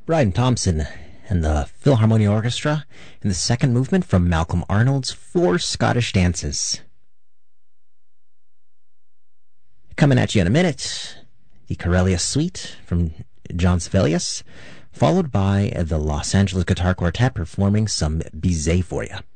Brian Thompson and the Philharmonia Orchestra in the second movement from Malcolm Arnold's Four Scottish Dances. Coming at you in a minute, the Corellia Suite from John Sibelius, followed by the Los Angeles Guitar Quartet performing some Bizet for you.